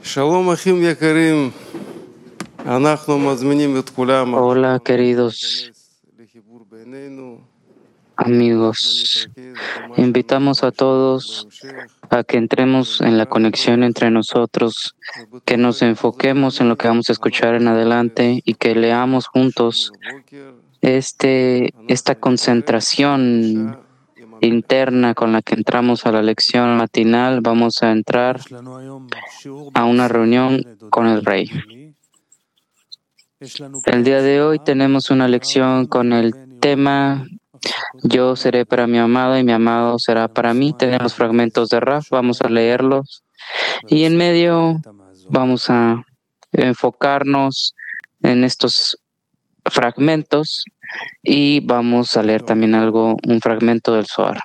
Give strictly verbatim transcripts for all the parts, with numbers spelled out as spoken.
Shalom, Achim Yekarim. אנחנו מזמינים את כולם Hola, queridos לחיבור בינינו. amigos. Invitamos a todos a que entremos en la conexión entre nosotros, que nos enfoquemos en lo que vamos a escuchar en adelante y que leamos juntos este, esta concentración interna con la que entramos a la lección matinal. Vamos a entrar a una reunión con el Rey. El día de hoy tenemos una lección con el tema Yo seré para mi amado y mi amado será para mí. Tenemos fragmentos de Raf, vamos a leerlos y en medio vamos a enfocarnos en estos fragmentos y vamos a leer también algo, un fragmento del Zohar.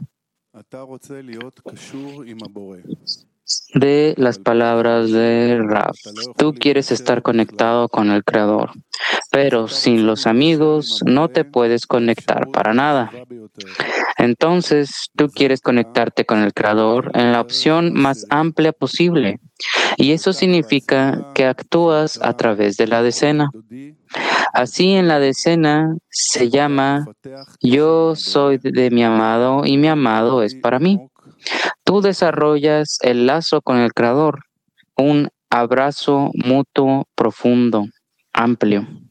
De las palabras de Raf. Tú quieres estar conectado con el Creador, pero sin los amigos no te puedes conectar para nada. Entonces, tú quieres conectarte con el Creador en la opción más amplia posible, y eso significa que actúas a través de la decena. Así, en la decena se llama Yo soy de mi amado y mi amado es para mí. Tú desarrollas el lazo con el Creador, un abrazo mutuo, profundo, amplio.